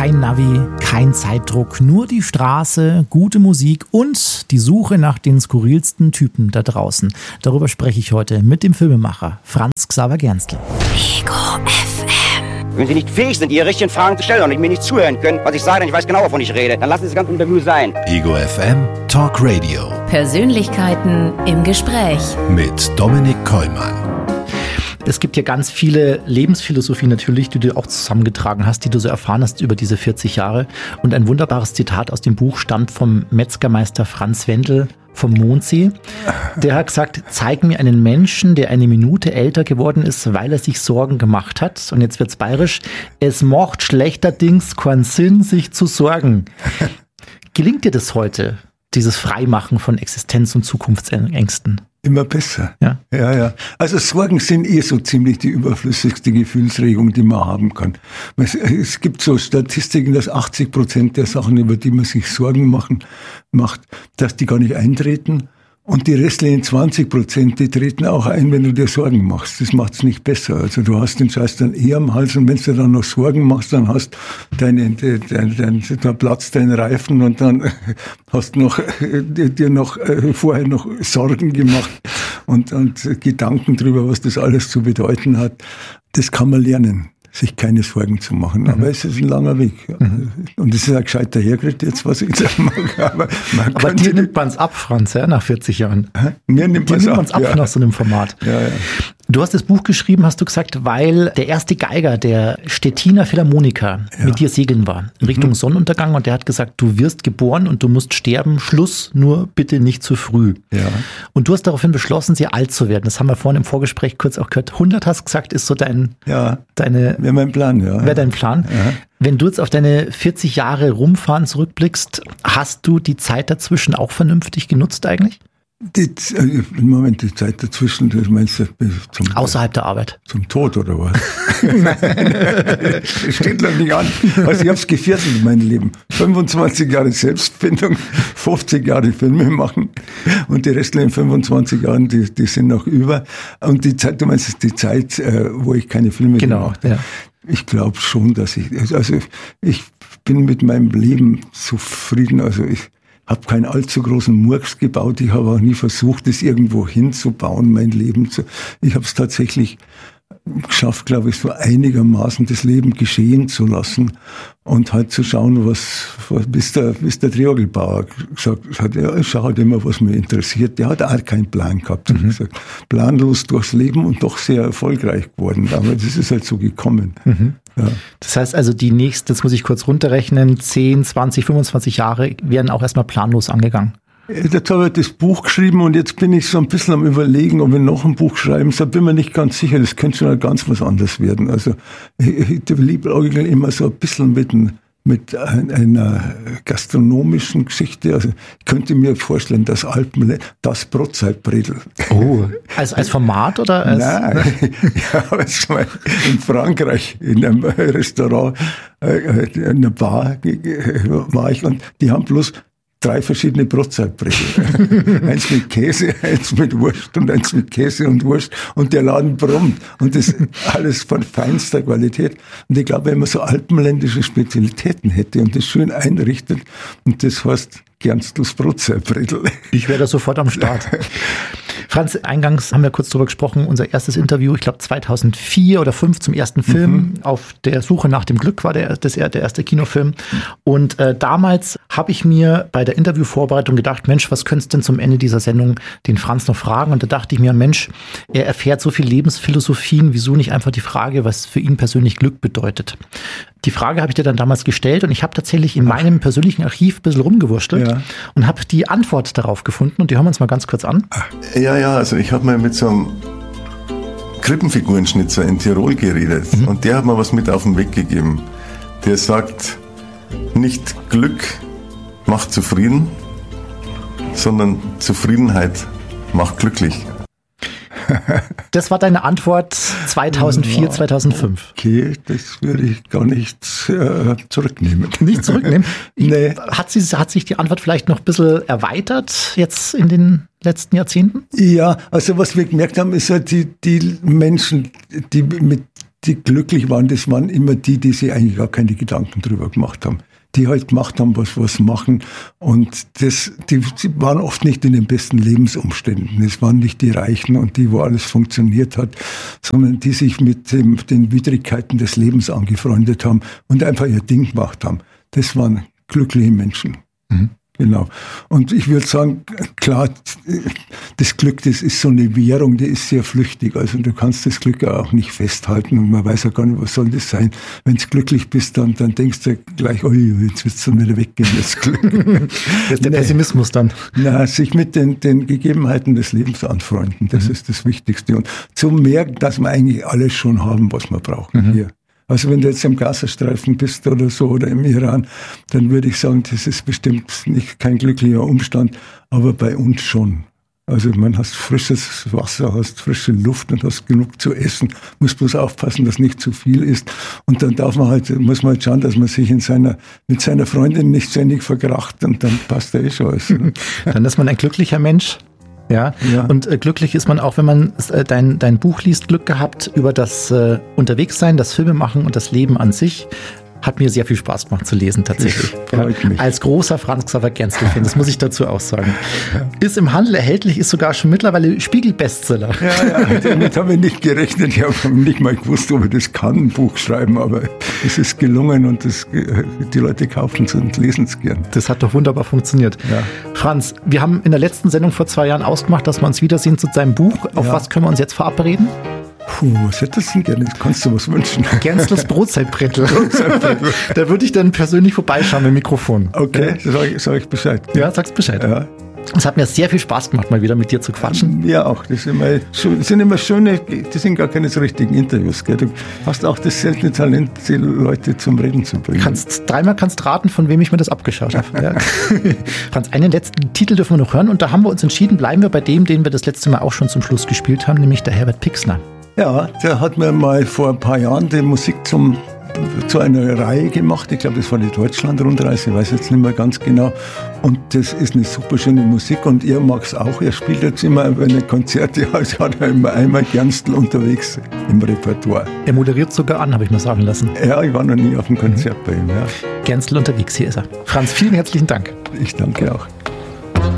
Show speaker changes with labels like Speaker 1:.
Speaker 1: Kein Navi, kein Zeitdruck, nur die Straße, gute Musik und die Suche nach den skurrilsten Typen da draußen. Darüber spreche ich heute mit dem Filmemacher Franz Xaver Gerstl.
Speaker 2: Ego FM.
Speaker 3: Wenn Sie nicht fähig sind, Ihre richtigen Fragen zu stellen und mir nicht zuhören können, was ich sage, denn ich weiß genau, wovon ich rede, dann lassen Sie das ganze Interview sein.
Speaker 4: Ego FM Talk Radio.
Speaker 2: Persönlichkeiten im Gespräch.
Speaker 4: Mit Dominik Kollmann.
Speaker 1: Es gibt ja ganz viele Lebensphilosophien natürlich, die du auch zusammengetragen hast, die du so erfahren hast über diese 40 Jahre. Und ein wunderbares Zitat aus dem Buch stammt vom Metzgermeister Franz Wendel vom Mondsee. Der hat gesagt, zeig mir einen Menschen, der eine Minute älter geworden ist, weil er sich Sorgen gemacht hat. Und jetzt wird's bayerisch. Es macht schlechterdings keinen Sinn, sich zu sorgen. Gelingt dir das heute, dieses Freimachen von Existenz- und Zukunftsängsten?
Speaker 5: Immer besser.
Speaker 1: Ja.
Speaker 5: Ja. Also Sorgen sind so ziemlich die überflüssigste Gefühlsregung, die man haben kann. Es gibt so Statistiken, dass 80% der Sachen, über die man sich Sorgen macht, dass die gar nicht eintreten. Und die restlichen 20%, die treten auch ein, wenn du dir Sorgen machst. Das macht's nicht besser. Also du hast den Scheiß dann eher am Hals und wenn du dann noch Sorgen machst, dann hast da platzt dein Reifen und dann hast dir vorher noch Sorgen gemacht und Gedanken drüber, was das alles zu bedeuten hat. Das kann man lernen, sich keine Sorgen zu machen. Aber es ist ein langer Weg. Und es ist ein gescheiter Hergritt jetzt, was ich sagen mag. Aber
Speaker 1: dir nimmt man es ab, Franz, ja, nach 40 Jahren.
Speaker 5: Mir nimmt man es ab
Speaker 1: nach so einem Format.
Speaker 5: Ja.
Speaker 1: Du hast das Buch geschrieben, hast du gesagt, weil der erste Geiger der Stettiner Philharmoniker mit dir segeln war, in Richtung Sonnenuntergang. Und der hat gesagt, du wirst geboren und du musst sterben. Schluss, nur bitte nicht zu früh.
Speaker 5: Ja.
Speaker 1: Und du hast daraufhin beschlossen, sehr alt zu werden. Das haben wir vorhin im Vorgespräch kurz auch gehört. 100 hast gesagt, ist so wäre
Speaker 5: mein Plan, ja.
Speaker 1: Wäre dein Plan. Ja. Wenn du jetzt auf deine 40 Jahre Rumfahren zurückblickst, hast du die Zeit dazwischen auch vernünftig genutzt eigentlich?
Speaker 5: Die Zeit dazwischen, das meinst du
Speaker 1: außerhalb der Arbeit.
Speaker 5: Zum Tod oder was? Nein, das steht noch nicht an. Also ich habe es gefährdet, mein Leben. 25 Jahre Selbstfindung, 50 Jahre Filme machen und die restlichen 25 Jahre, die sind noch über. Und die Zeit, du meinst die Zeit, wo ich keine Filme gemacht habe. Ja. Ich glaube schon, dass ich bin mit meinem Leben zufrieden. Also ich habe keinen allzu großen Murks gebaut. Ich habe auch nie versucht, das irgendwo hinzubauen, mein Leben. Ich habe es tatsächlich geschafft, glaube ich, so einigermaßen das Leben geschehen zu lassen und halt zu schauen, bis der Triogelbauer gesagt hat, ja, schau halt immer, was mich interessiert. Der hat auch keinen Plan gehabt. Gesagt, planlos durchs Leben und doch sehr erfolgreich geworden. Aber das ist halt so gekommen. Ja.
Speaker 1: Das heißt also, die nächsten, jetzt muss ich kurz runterrechnen, 10, 20, 25 Jahre werden auch erstmal planlos angegangen.
Speaker 5: Jetzt habe ich das Buch geschrieben und jetzt bin ich so ein bisschen am Überlegen, ob ich noch ein Buch schreiben soll. Bin mir nicht ganz sicher, das könnte schon ganz was anderes werden. Also ich liebe immer so ein bisschen mit einer gastronomischen Geschichte. Also ich könnte mir vorstellen, dass das Brotzeitbredel.
Speaker 1: Oh, als Format oder als?
Speaker 5: Nein, ja, in Frankreich in einem Restaurant, in einer Bar war ich und die haben bloß 3 verschiedene Brotzeitbredel. Eins mit Käse, eins mit Wurst und eins mit Käse und Wurst. Und der Laden brummt. Und das alles von feinster Qualität. Und ich glaube, wenn man so alpenländische Spezialitäten hätte und das schön einrichtet, und das heißt Gerstls Brotzeitbredel.
Speaker 1: Ich wäre da sofort am Start. Franz, eingangs haben wir kurz drüber gesprochen, unser erstes Interview, ich glaube 2004 oder 2005 zum ersten Film. Auf der Suche nach dem Glück war der erste Kinofilm. Und damals habe ich mir bei der Interviewvorbereitung gedacht, Mensch, was könntest du denn zum Ende dieser Sendung den Franz noch fragen? Und da dachte ich mir, Mensch, er erfährt so viel Lebensphilosophien, wieso nicht einfach die Frage, was für ihn persönlich Glück bedeutet? Die Frage habe ich dir dann damals gestellt und ich habe tatsächlich in meinem persönlichen Archiv ein bisschen rumgewurschtelt und habe die Antwort darauf gefunden und die hören wir uns mal ganz kurz an.
Speaker 6: Ja, also ich habe mal mit so einem Krippenfigurenschnitzer in Tirol geredet und der hat mir was mit auf den Weg gegeben. Der sagt, nicht Glück macht zufrieden, sondern Zufriedenheit macht glücklich.
Speaker 1: Das war deine Antwort 2004, 2005.
Speaker 5: Okay, das würde ich gar nicht zurücknehmen.
Speaker 1: Nicht zurücknehmen?
Speaker 5: Nee.
Speaker 1: Hat sich die Antwort vielleicht noch ein bisschen erweitert jetzt in den letzten Jahrzehnten?
Speaker 5: Ja, also was wir gemerkt haben, ist halt die Menschen, die mit die glücklich waren, das waren immer die sich eigentlich gar keine Gedanken drüber gemacht haben. Die halt gemacht haben, was machen. Und die waren oft nicht in den besten Lebensumständen. Es waren nicht die Reichen und die, wo alles funktioniert hat, sondern die sich mit den Widrigkeiten des Lebens angefreundet haben und einfach ihr Ding gemacht haben. Das waren glückliche Menschen. Mhm. Genau. Und ich würde sagen, klar, das Glück, das ist so eine Währung, die ist sehr flüchtig. Also du kannst das Glück auch nicht festhalten und man weiß ja gar nicht, was soll das sein. Wenn du glücklich bist, dann denkst du gleich, oh, jetzt wird es dann wieder weggehen, das Glück.
Speaker 1: Das ist der Pessimismus dann.
Speaker 5: Na, sich mit den Gegebenheiten des Lebens anfreunden, das ist das Wichtigste. Und zu merken, dass wir eigentlich alles schon haben, was wir brauchen hier. Also wenn du jetzt im Gazastreifen bist oder so oder im Iran, dann würde ich sagen, das ist bestimmt kein glücklicher Umstand, aber bei uns schon. Also man hast frisches Wasser, hast frische Luft und hast genug zu essen. Muss bloß aufpassen, dass nicht zu viel ist. Und dann muss man halt schauen, dass man sich mit seiner Freundin nicht ständig verkracht und dann passt ja schon alles.
Speaker 1: Dann ist man ein glücklicher Mensch. Ja. Und glücklich ist man auch, wenn man dein Buch liest, Glück gehabt über das Unterwegssein, das Filmemachen und das Leben an sich. Hat mir sehr viel Spaß gemacht zu lesen, tatsächlich.
Speaker 5: Freut mich.
Speaker 1: Als großer Franz Xaver Genzl-Fan, das muss ich dazu auch sagen. Ist im Handel erhältlich, ist sogar schon mittlerweile Spiegel-Bestseller.
Speaker 5: Ja, damit habe ich nicht gerechnet. Ich habe nicht mal gewusst, ob ich das kann, ein Buch schreiben, aber es ist gelungen und die Leute kaufen es und lesen es gern.
Speaker 1: Das hat doch wunderbar funktioniert. Ja. Franz, wir haben in der letzten Sendung vor 2 Jahren ausgemacht, dass wir uns wiedersehen zu deinem Buch. Auf was können wir uns jetzt verabreden?
Speaker 5: Was hättest du denn gerne? Kannst du was wünschen?
Speaker 1: Gänzles Brotzeitbrettel. Da würde ich dann persönlich vorbeischauen mit dem Mikrofon.
Speaker 5: Okay, sag ich Bescheid.
Speaker 1: Ja, sagst Bescheid. Ja. Es hat mir sehr viel Spaß gemacht, mal wieder mit dir zu quatschen.
Speaker 5: Ja, auch. Das sind immer schöne, das sind gar keine so richtigen Interviews. Gell? Du hast auch das seltene Talent, die Leute zum Reden zu bringen.
Speaker 1: Dreimal kannst raten, von wem ich mir das abgeschaut habe. Ja. Franz, einen letzten Titel dürfen wir noch hören und da haben wir uns entschieden, bleiben wir bei dem, den wir das letzte Mal auch schon zum Schluss gespielt haben, nämlich der Herbert Pixner.
Speaker 5: Ja, der hat mir mal vor ein paar Jahren die Musik zu einer Reihe gemacht. Ich glaube, das war die Deutschland-Rundreise, ich weiß jetzt nicht mehr ganz genau. Und das ist eine super schöne Musik und er mag es auch. Er spielt jetzt immer, wenn er Konzerte hat, hat er immer einmal Gernstl unterwegs im Repertoire.
Speaker 1: Er moderiert sogar an, habe ich mir sagen lassen.
Speaker 5: Ja, ich war noch nie auf einem Konzert bei ihm. Ja.
Speaker 1: Gernstl unterwegs, hier ist er. Franz, vielen herzlichen Dank.
Speaker 5: Ich danke auch.